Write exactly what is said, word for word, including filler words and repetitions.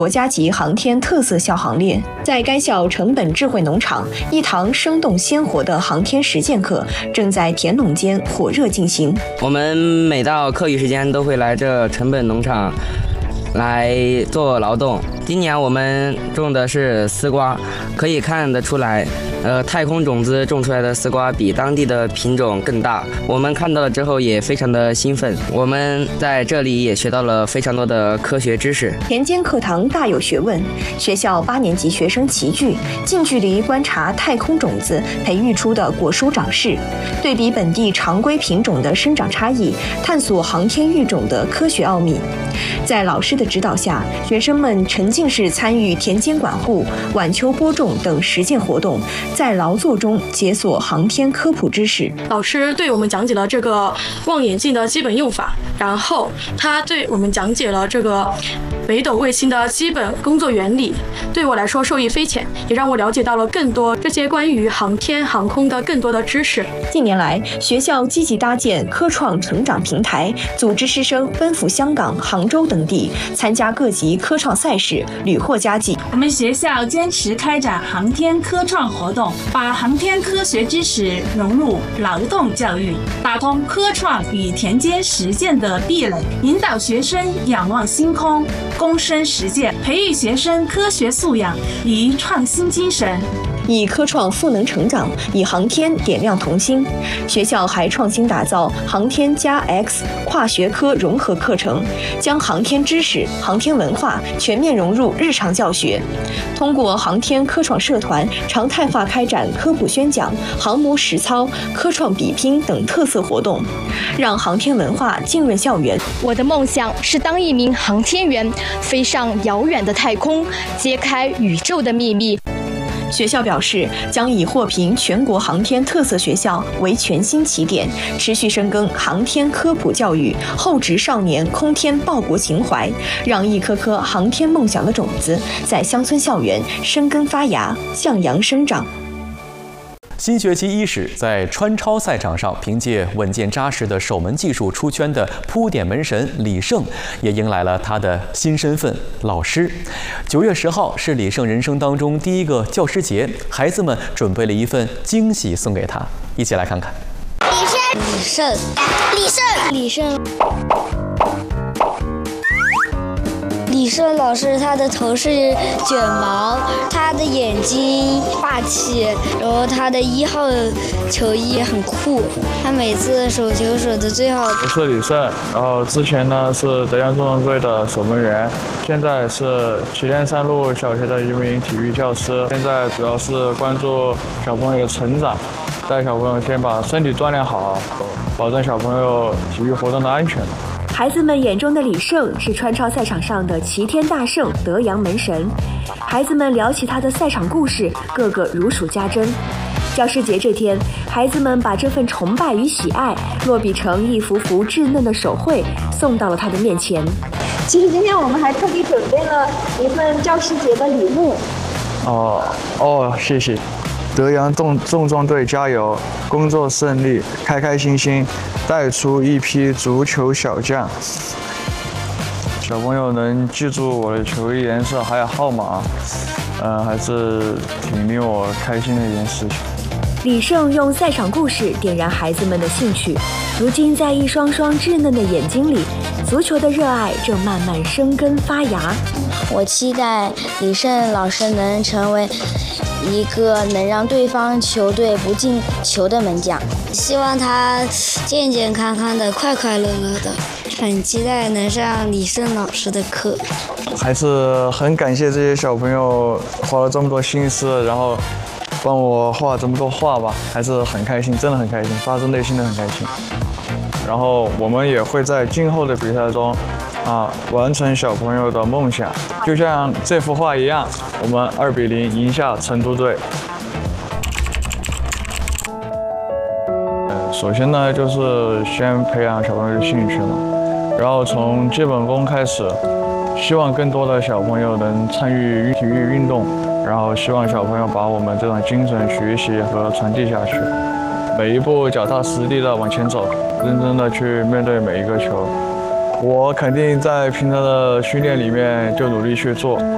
国家级航天特色校行列。在该校成本智慧农场，一堂生动鲜活的航天实践课正在田垄间火热进行。 我们每到课余时间都会来这成本农场来做劳动。今年我们种的是丝瓜，可以看得出来，呃，太空种子种出来的丝瓜比当地的品种更大。我们看到了之后也非常的兴奋。我们在这里也学到了非常多的科学知识。 田间课堂大有学问，学校八年级学生齐聚，近距离观察太空种子培育出的果蔬长势，对比本地常规品种的生长差异，探索航天育种的科学奥秘。在老师的指导下，学生们沉浸式参与田间管护、晚秋播种等实践活动，在劳作中解锁航天科普知识。 老师对我们讲解了这个望远镜的基本用法，然后他对我们讲解了这个北斗卫星的基本工作原理，对我来说受益匪浅，也让我了解到了更多这些关于航天航空的更多的知识。 近年来，学校积极搭建科创成长平台，组织师生奔赴香港、杭州等地，参加各级科创赛事，屡获佳绩。 我们学校坚持开展航天科创活动，把航天科学知识融入劳动教育，打通科创与田间实践的壁垒，引导学生仰望星空，躬身实践，培育学生科学素养与创新精神。 以科创赋能成长，以航天点亮童心。学校还创新打造航天加 X 跨学科融合课程，将航天知识、航天文化全面融入日常教学。通过航天科创社团常态化开展科普宣讲、航模实操、科创比拼等特色活动，让航天文化浸润校园。 我的梦想是当一名航天员，飞上遥远的太空，揭开宇宙的秘密。 学校表示，将以获评全国航天特色学校为全新起点，持续深耕航天科普教育，厚植少年空天报国情怀，让一颗颗航天梦想的种子在乡村校园生根发芽，向阳生长。 新学期伊始，在川超赛场上，凭借稳健扎实的守门技术出圈的扑点门神李胜，也迎来了他的新身份——老师。九月十号是李胜人生当中第一个教师节，孩子们准备了一份惊喜送给他，一起来看看。 李胜，李胜，李胜，李胜。李胜老师，他的头是卷毛，他的眼睛霸气，然后他的一号球衣很酷，他每次手球手的最好。 我是李胜，然后之前呢是德阳重中队的守门员，现在是祁连山路小学的一名体育教师，现在主要是关注小朋友的成长，带小朋友先把身体锻炼好，保证小朋友体育活动的安全。 孩子们眼中的李胜是川超赛场上的齐天大圣、德阳门神。孩子们聊起他的赛场故事，个个如数家珍。教师节这天，孩子们把这份崇拜与喜爱落笔成一幅幅稚嫩的手绘，送到了他的面前。 其实今天我们还特地准备了一份教师节的礼物。 哦哦，谢谢。德阳重重中队加油，工作顺利，开开心心，带出一批足球小将。小朋友能记住我的球衣颜色还有号码，嗯、呃，还是挺令我开心的一件事情。 李胜用赛场故事点燃孩子们的兴趣，如今在一双双稚嫩的眼睛里，足球的热爱正慢慢生根发芽。 我期待李胜老师能成为一个能让对方球队不进球的门将，希望他健健康康的、快快乐乐的。很期待能上李胜老师的课， 还是很感谢这些小朋友花了这么多心思，然后帮我画这么多画吧，还是很开心，真的很开心，发自内心的很开心。然后我们也会在今后的比赛中啊，完成小朋友的梦想，就像这幅画一样，我们二比零赢下成都队。呃，首先呢，就是先培养小朋友的兴趣嘛，然后从基本功开始，希望更多的小朋友能参与体育运动，然后希望小朋友把我们这种精神学习和传递下去，每一步脚踏实地的往前走，认真的去面对每一个球。我肯定在平常的训练里面就努力去做。